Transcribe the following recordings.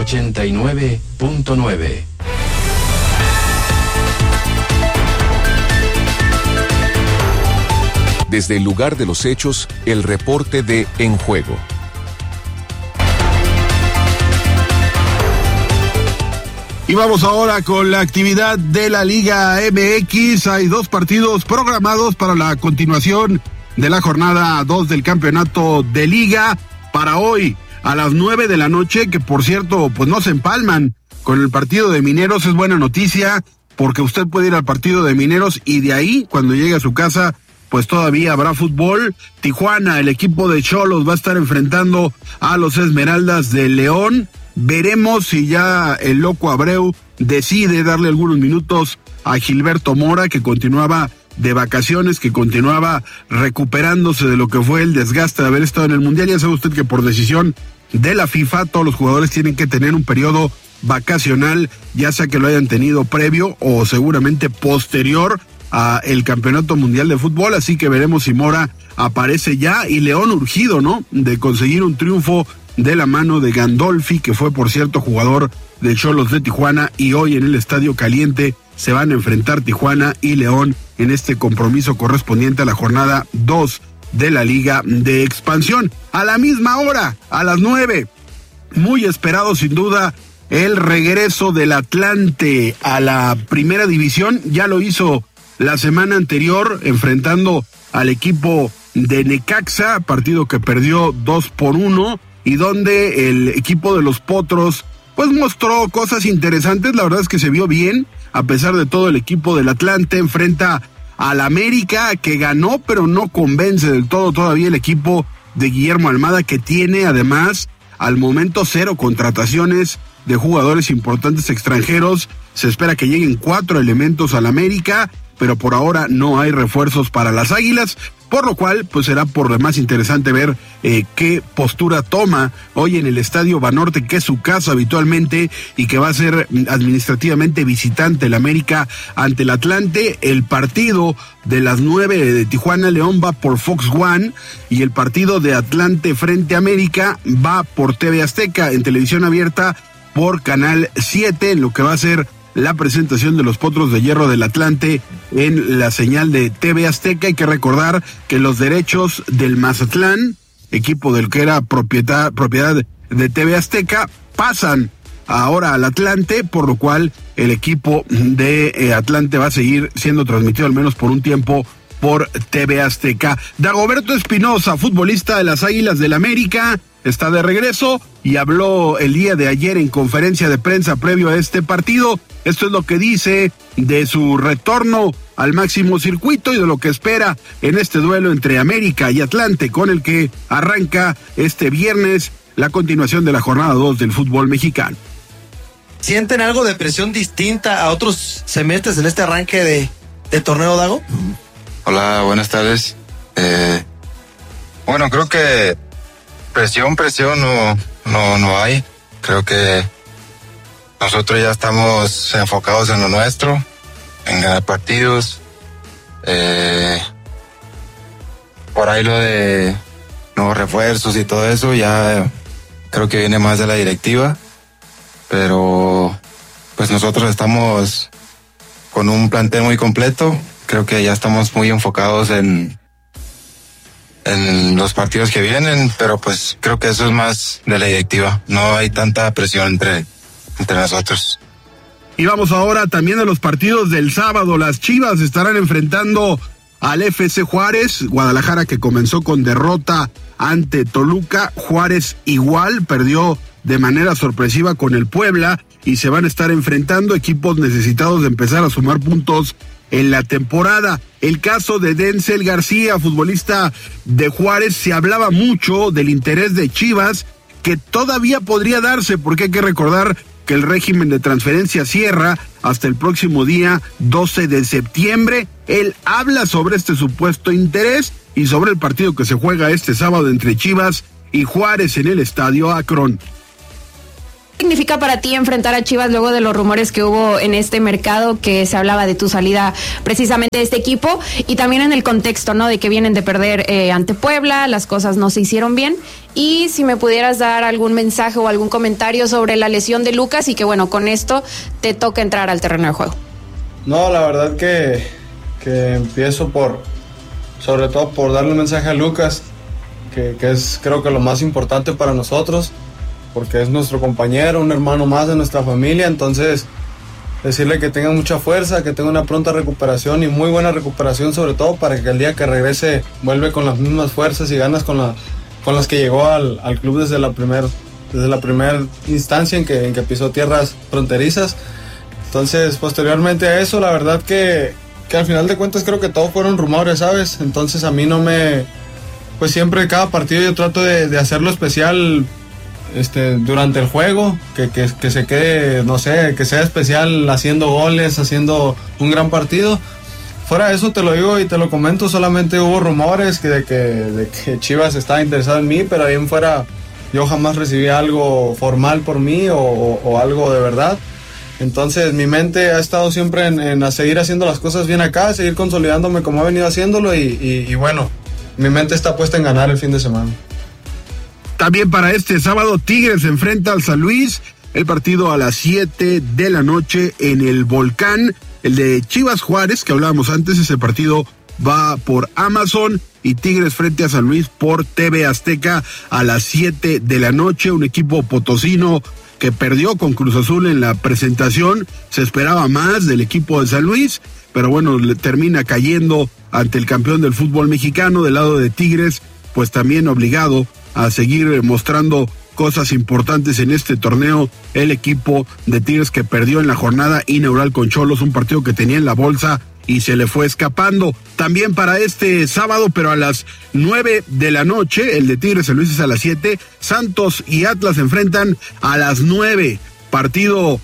89.9. Desde el lugar de los hechos, el reporte de En Juego. Y vamos ahora con la actividad de la Liga MX. Hay 2 partidos programados para la continuación de la jornada 2 del campeonato de Liga. Para hoy, a las 9 de la noche, que por cierto, pues no se empalman con el partido de Mineros. Es buena noticia, porque usted puede ir al partido de Mineros y de ahí, cuando llegue a su casa, pues todavía habrá fútbol. Tijuana, el equipo de Xolos, va a estar enfrentando a los Esmeraldas de León. Veremos si ya el loco Abreu decide darle algunos minutos a Gilberto Mora, que continuaba de vacaciones, que continuaba recuperándose de lo que fue el desgaste de haber estado en el Mundial. Ya sabe usted que por decisión de la FIFA todos los jugadores tienen que tener un periodo vacacional, ya sea que lo hayan tenido previo o seguramente posterior a el Campeonato Mundial de Fútbol, así que veremos si Mora aparece ya, y León urgido, ¿no?, de conseguir un triunfo de la mano de Gandolfi, que fue por cierto jugador de Xolos de Tijuana, y hoy en el Estadio Caliente se van a enfrentar Tijuana y León en este compromiso correspondiente a la jornada 2 de la Liga de Expansión. A la misma hora, a las 9, muy esperado sin duda, el regreso del Atlante a la primera división. Ya lo hizo la semana anterior enfrentando al equipo de Necaxa, partido que perdió 2-1, y donde el equipo de los Potros pues mostró cosas interesantes. La verdad es que se vio bien, a pesar de todo. El equipo del Atlante enfrenta al América, que ganó pero no convence del todo todavía el equipo de Guillermo Almada, que tiene además al momento 0 contrataciones de jugadores importantes extranjeros. Se espera que lleguen 4 elementos al América, pero por ahora no hay refuerzos para las Águilas, por lo cual pues será por demás interesante ver qué postura toma hoy en el Estadio Banorte, que es su casa habitualmente y que va a ser administrativamente visitante el América ante el Atlante. El partido de las 9 de Tijuana León va por Fox One, y el partido de Atlante frente a América va por TV Azteca, en televisión abierta por Canal 7, en lo que va a ser la presentación de los Potros de Hierro del Atlante en la señal de TV Azteca. Hay que recordar que los derechos del Mazatlán, equipo del que era propiedad de TV Azteca, pasan ahora al Atlante, por lo cual el equipo de Atlante va a seguir siendo transmitido al menos por un tiempo por TV Azteca. Dagoberto Espinosa, futbolista de las Águilas del América, está de regreso y habló el día de ayer en conferencia de prensa previo a este partido. Esto es lo que dice de su retorno al máximo circuito y de lo que espera en este duelo entre América y Atlante, con el que arranca este viernes la continuación de la jornada 2 del fútbol mexicano. ¿Sienten algo de presión distinta a otros semestres en este arranque de torneo, Dago? Hola, buenas tardes. Bueno, creo que presión no hay. Creo que nosotros ya estamos enfocados en lo nuestro, en ganar partidos. Por ahí lo de nuevos refuerzos y todo eso ya creo que viene más de la directiva, pero pues nosotros estamos con un plantel muy completo. Creo que ya estamos muy enfocados en los partidos que vienen, pero pues creo que eso es más de la directiva. No hay tanta presión entre nosotros. Y vamos ahora también a los partidos del sábado. Las Chivas estarán enfrentando al FC Juárez. Guadalajara, que comenzó con derrota ante Toluca. Juárez igual perdió de manera sorpresiva con el Puebla, y se van a estar enfrentando equipos necesitados de empezar a sumar puntos en la temporada. El caso de Denzel García, futbolista de Juárez, se hablaba mucho del interés de Chivas, que todavía podría darse, porque hay que recordar que el régimen de transferencia cierra hasta el próximo día 12 de septiembre. Él habla sobre este supuesto interés y sobre el partido que se juega este sábado entre Chivas y Juárez en el Estadio Akron. significa para ti enfrentar a Chivas luego de los rumores que hubo en este mercado, que se hablaba de tu salida precisamente de este equipo, y también en el contexto, ¿no?, de que vienen de perder ante Puebla, las cosas no se hicieron bien? Y si me pudieras dar algún mensaje o algún comentario sobre la lesión de Lucas y que, bueno, con esto te toca entrar al terreno de juego. No, la verdad que empiezo sobre todo por darle un mensaje a Lucas, que es creo que lo más importante para nosotros, porque es nuestro compañero, un hermano más de nuestra familia. Entonces decirle que tenga mucha fuerza, que tenga una pronta recuperación y muy buena recuperación, sobre todo para que el día que regrese vuelve con las mismas fuerzas y ganas con las que llegó al club desde la primera instancia en que pisó tierras fronterizas. Entonces, posteriormente a eso, la verdad que al final de cuentas creo que todo fueron rumores, ¿sabes? Entonces a mí pues siempre cada partido yo trato de hacerlo especial durante el juego, que se quede, no sé, que sea especial haciendo goles, haciendo un gran partido. Fuera de eso te lo digo y te lo comento, solamente hubo rumores de que Chivas estaba interesado en mí, pero ahí en fuera yo jamás recibí algo formal por mí o algo de verdad. Entonces mi mente ha estado siempre en seguir haciendo las cosas bien acá, seguir consolidándome como he venido haciéndolo y bueno, mi mente está puesta en ganar el fin de semana. También para este sábado, Tigres se enfrenta al San Luis, el partido a las 7 de la noche en el Volcán. El de Chivas Juárez, que hablábamos antes, ese partido va por Amazon, y Tigres frente a San Luis por TV Azteca a las 7 de la noche. Un equipo potosino que perdió con Cruz Azul en la presentación. Se esperaba más del equipo de San Luis, pero bueno, le termina cayendo ante el campeón del fútbol mexicano. Del lado de Tigres, pues también obligado a seguir mostrando cosas importantes en este torneo, el equipo de Tigres, que perdió en la jornada inaugural con Xolos, un partido que tenía en la bolsa y se le fue escapando. También para este sábado, pero a las 9 de la noche, el de Tigres San Luis es a las 7, Santos y Atlas se enfrentan a las 9, partido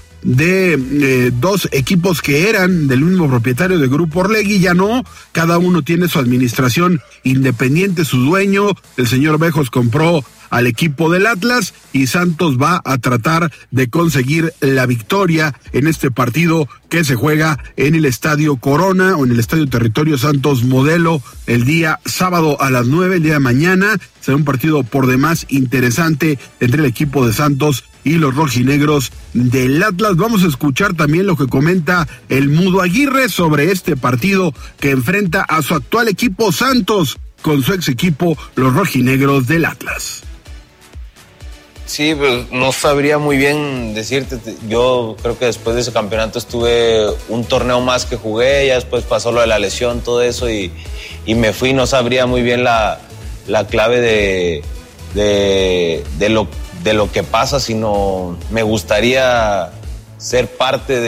de dos equipos que eran del mismo propietario de Grupo Orlegui. Ya no, cada uno tiene su administración independiente, su dueño. El señor Bejos compró al equipo del Atlas y Santos va a tratar de conseguir la victoria en este partido que se juega en el Estadio Corona o en el Estadio Territorio Santos Modelo el día sábado a las 9, el día de mañana. Será un partido por demás interesante entre el equipo de Santos y los rojinegros del Atlas. Vamos a escuchar también lo que comenta el Mudo Aguirre sobre este partido que enfrenta a su actual equipo Santos con su ex equipo, los rojinegros del Atlas. Sí, pues no sabría muy bien decirte. Yo creo que después de ese campeonato estuve un torneo más que jugué, ya después pasó lo de la lesión, todo eso, y me fui. No sabría muy bien la clave de lo que pasa, sino me gustaría ser parte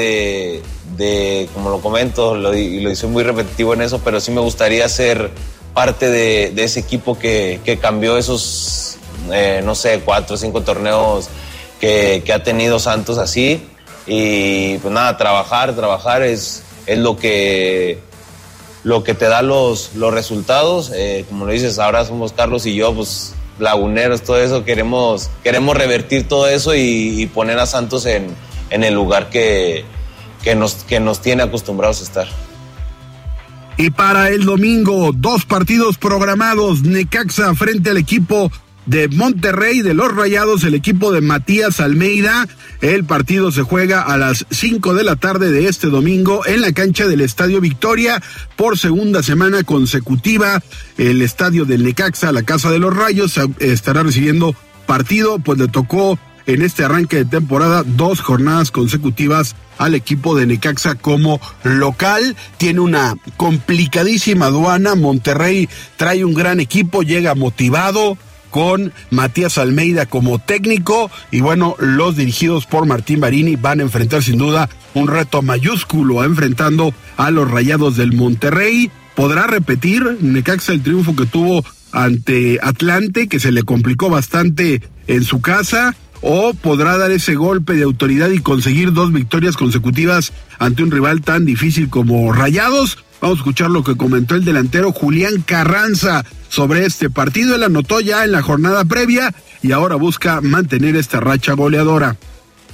de como lo comento, y lo hice muy repetitivo en eso, pero sí me gustaría ser parte de ese equipo que cambió esos, no sé, 4 o 5 torneos que ha tenido Santos así. Y pues nada, trabajar es lo que te da los resultados. Como lo dices, ahora somos Carlos y yo, pues laguneros, todo eso, queremos revertir todo eso y poner a Santos en el lugar que nos tiene acostumbrados a estar. Y para el domingo, 2 partidos programados. Necaxa frente al equipo de Monterrey, de los Rayados, el equipo de Matías Almeida. El partido se juega a las 5 de la tarde de este domingo en la cancha del Estadio Victoria. Por segunda semana consecutiva, el estadio del Necaxa, la Casa de los Rayos, estará recibiendo partido, pues le tocó en este arranque de temporada 2 jornadas consecutivas al equipo de Necaxa como local. Tiene una complicadísima aduana. Monterrey trae un gran equipo, llega motivado con Matías Almeida como técnico, y bueno, los dirigidos por Martín Barini van a enfrentar sin duda un reto mayúsculo enfrentando a los Rayados del Monterrey. ¿Podrá repetir Necaxa el triunfo que tuvo ante Atlante, que se le complicó bastante en su casa, o podrá dar ese golpe de autoridad y conseguir 2 victorias consecutivas ante un rival tan difícil como Rayados? Vamos a escuchar lo que comentó el delantero Julián Carranza sobre este partido. Él anotó ya en la jornada previa y ahora busca mantener esta racha goleadora.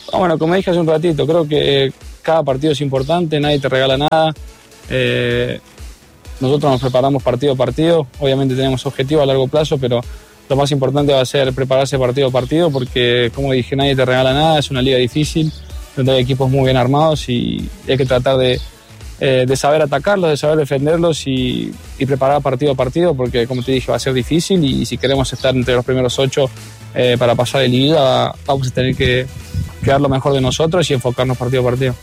Bueno, como dije hace un ratito, creo que cada partido es importante, nadie te regala nada. Nosotros nos preparamos partido a partido, obviamente tenemos objetivos a largo plazo, pero lo más importante va a ser prepararse partido a partido porque, como dije, nadie te regala nada, es una liga difícil, donde hay equipos muy bien armados y hay que tratar de saber atacarlos, de saber defenderlos y preparar partido a partido porque, como te dije, va a ser difícil y si queremos estar entre los primeros 8 para pasar de liga, vamos a tener que dar lo mejor de nosotros y enfocarnos partido a partido.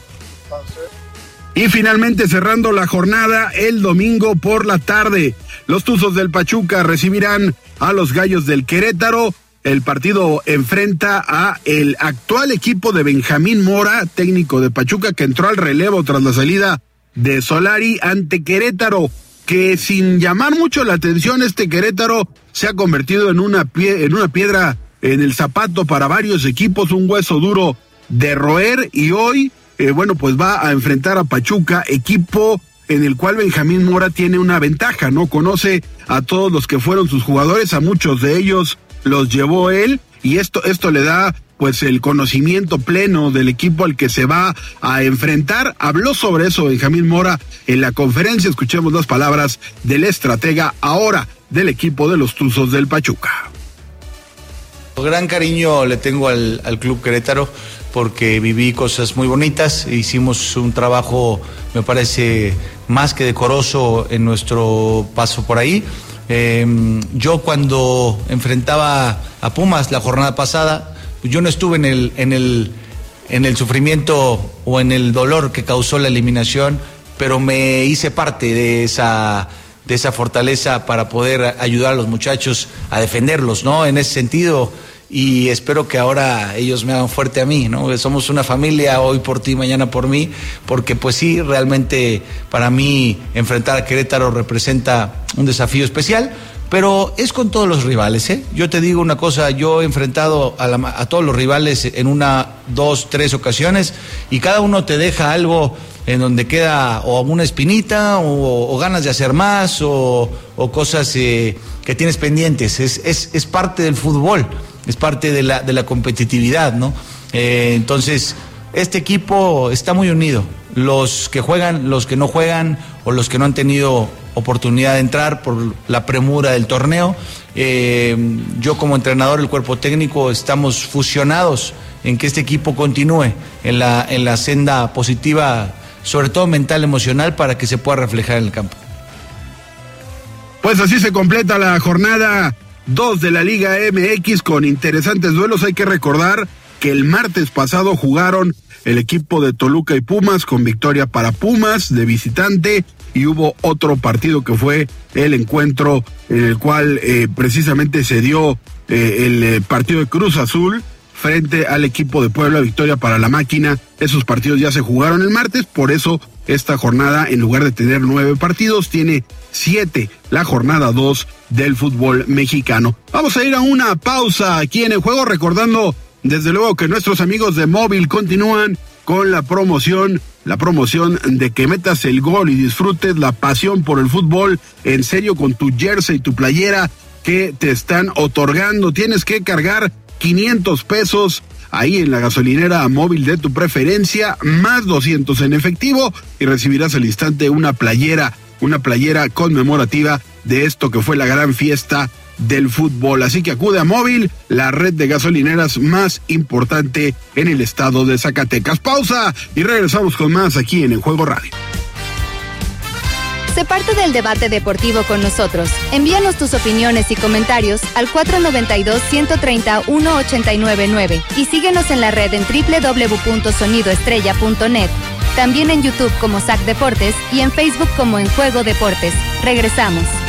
Y finalmente cerrando la jornada el domingo por la tarde, los Tuzos del Pachuca recibirán a los Gallos del Querétaro. El partido enfrenta a el actual equipo de Benjamín Mora, técnico de Pachuca, que entró al relevo tras la salida de Solari ante Querétaro, que sin llamar mucho la atención, este Querétaro se ha convertido en una piedra en el zapato para varios equipos, un hueso duro de roer, y hoy pues va a enfrentar a Pachuca, equipo en el cual Benjamín Mora tiene una ventaja, ¿no? Conoce a todos los que fueron sus jugadores, a muchos de ellos los llevó él, y esto le da pues el conocimiento pleno del equipo al que se va a enfrentar. Habló sobre eso Benjamín Mora en la conferencia. Escuchemos las palabras del estratega ahora del equipo de los Tuzos del Pachuca. Gran cariño le tengo al Club Querétaro porque viví cosas muy bonitas, hicimos un trabajo, me parece, más que decoroso en nuestro paso por ahí. Yo cuando enfrentaba a Pumas la jornada pasada, yo no estuve en el sufrimiento o en el dolor que causó la eliminación, pero me hice parte de esa fortaleza para poder ayudar a los muchachos a defenderlos, ¿no? En ese sentido, y espero que ahora ellos me hagan fuerte a mí, ¿no? Somos una familia, hoy por ti, mañana por mí, porque pues sí, realmente para mí enfrentar a Querétaro representa un desafío especial, pero es con todos los rivales, ¿eh? Yo te digo una cosa, yo he enfrentado a todos los rivales en 1, 2, 3 ocasiones y cada uno te deja algo en donde queda o una espinita o ganas de hacer más o cosas que tienes pendientes. Es parte del fútbol, es parte de la competitividad, ¿no? Entonces, este equipo está muy unido. Los que juegan, los que no juegan o los que no han tenido oportunidad de entrar por la premura del torneo. Yo como entrenador, el cuerpo técnico, estamos fusionados en que este equipo continúe en la senda positiva, sobre todo mental, emocional, para que se pueda reflejar en el campo. Pues así se completa la jornada 2 de la Liga MX con interesantes duelos. Hay que recordar que el martes pasado jugaron el equipo de Toluca y Pumas con victoria para Pumas de visitante, y hubo otro partido que fue el encuentro en el cual precisamente se dio el partido de Cruz Azul frente al equipo de Puebla, victoria para la Máquina. Esos partidos ya se jugaron el martes, por eso esta jornada, en lugar de tener 9 partidos, tiene 7, la jornada 2 del fútbol mexicano. Vamos a ir a una pausa aquí en el juego, recordando desde luego que nuestros amigos de Móvil continúan con la promoción de que metas el gol y disfrutes la pasión por el fútbol en serio con tu jersey, tu playera que te están otorgando. Tienes que cargar 500 pesos ahí en la gasolinera Móvil de tu preferencia, más 200 en efectivo, y recibirás al instante una playera conmemorativa de esto que fue la gran fiesta del fútbol. Así que acude a Móvil, la red de gasolineras más importante en el estado de Zacatecas. Pausa y regresamos con más aquí en Juego Radio. Sé parte del debate deportivo con nosotros. Envíanos tus opiniones y comentarios al 492-130-1899 y síguenos en la red en www.sonidoestrella.net. También en YouTube como SAC Deportes y en Facebook como En Juego Deportes. Regresamos.